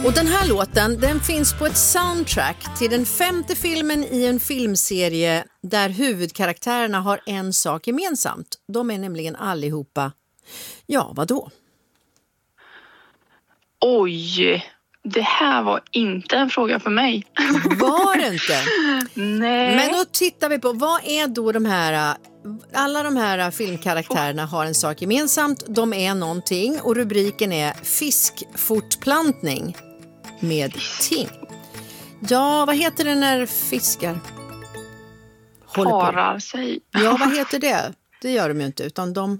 Och den här låten, den finns på ett soundtrack till den 5:e filmen i en filmserie där huvudkaraktärerna har en sak gemensamt. De är nämligen allihopa, ja vadå? Oj, det här var inte en fråga för mig. Var det inte? Nej. Men då tittar vi på, vad är då de här, alla de här filmkaraktärerna har en sak gemensamt, de är någonting och rubriken är fiskfortplantning med ting. Ja, vad heter det när fiskar parar sig? Ja, vad heter det? Det gör de ju inte, utan de...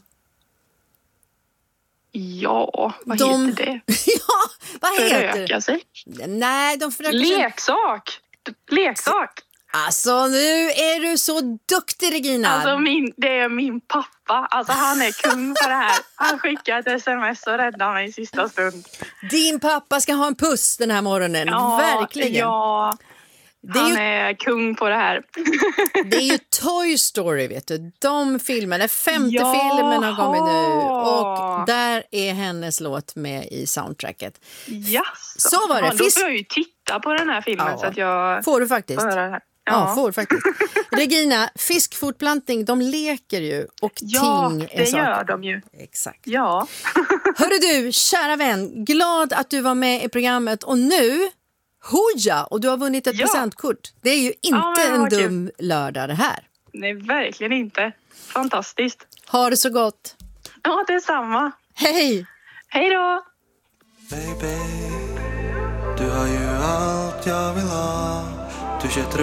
Ja, vad heter det? Ja, vad heter Föröka sig? Nej, de förökar sig. Leksak! Alltså, nu är du så duktig, Regina. Alltså, det är min pappa. Alltså, han är kung för det här. Han skickar ett sms och räddar mig i sista stund. Din pappa ska ha en puss den här morgonen. Ja, verkligen. Ja, han är kung på det här. Det är ju Toy Story, vet du. De filmerna, 5:e filmen har kommit nu. Och där är hennes låt med i soundtracket. Yes. Så var det. Då får jag ju titta på den här filmen så att jag... Får du faktiskt. Får höra det här. Ja, får faktiskt. Regina, fiskfortplantning, de leker ju och ting är det saker. gör de ju. Exakt. Ja. Hörru du, kära vän, glad att du var med i programmet och nu, hoja, och du har vunnit ett presentkort. Det är ju inte en dum lördag det här. Nej, verkligen inte. Fantastiskt. Ha det så gott. Ja, det är samma. Hej. Hej då. Baby, du har ju allt jag vill ha. Du